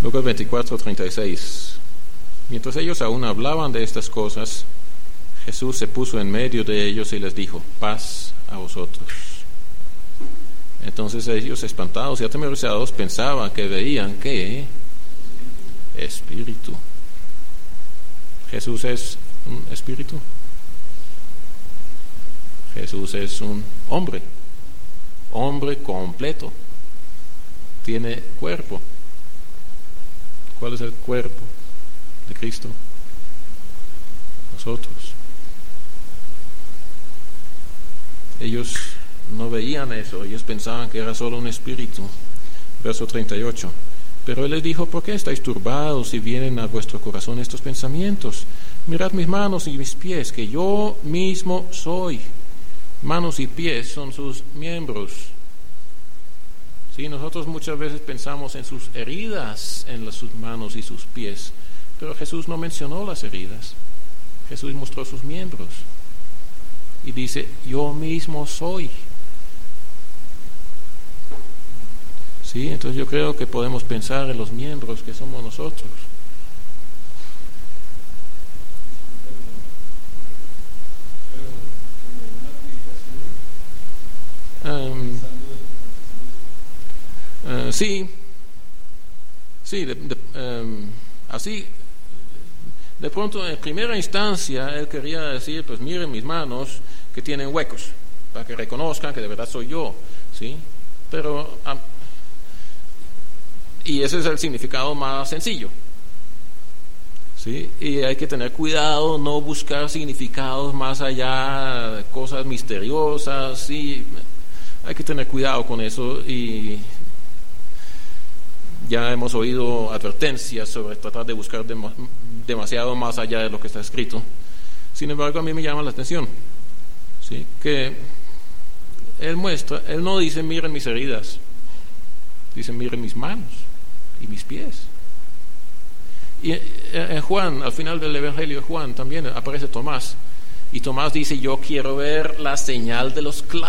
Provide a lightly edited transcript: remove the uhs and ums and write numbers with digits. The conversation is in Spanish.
Lucas 24:36. Mientras ellos aún hablaban de estas cosas, Jesús se puso en medio de ellos y les dijo: paz a vosotros. Entonces ellos, espantados y atemorizados, pensaban que veían ¿qué? Espíritu. Jesús es un espíritu. Jesús es un hombre completo. Tiene cuerpo. ¿Cuál es el cuerpo de Cristo? Nosotros. Ellos no veían eso, ellos pensaban que era solo un espíritu. Verso 38. Pero él les dijo: ¿por qué estáis turbados y vienen a vuestro corazón estos pensamientos? Mirad mis manos y mis pies, que yo mismo soy. Manos y pies son sus miembros. Sí, nosotros muchas veces pensamos en sus heridas, en sus manos y sus pies, pero Jesús no mencionó las heridas. Jesús mostró sus miembros y dice: yo mismo soy. Sí, entonces yo creo que podemos pensar en los miembros que somos nosotros. Así, de pronto en primera instancia él quería decir: pues miren mis manos que tienen huecos, para que reconozcan que de verdad soy yo, ¿sí? Pero y ese es el significado más sencillo, ¿sí? Y hay que tener cuidado, no buscar significados más allá, cosas misteriosas, ¿sí? Hay que tener cuidado con eso, y ya hemos oído advertencias sobre tratar de buscar demasiado más allá de lo que está escrito. Sin embargo, a mí me llama la atención, ¿sí? Que él no dice miren mis heridas, dice miren mis manos y mis pies. Y en Juan, al final del Evangelio de Juan, también aparece Tomás, y Tomás dice: yo quiero ver la señal de los clavos